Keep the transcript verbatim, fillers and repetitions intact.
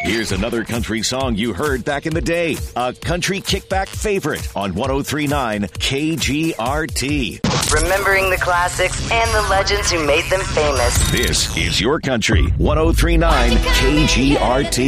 Here's another country song you heard back in the day. A country kickback favorite on one oh three point nine K G R T. Remembering the classics and the legends who made them famous. This is your country. one oh three point nine K G R T.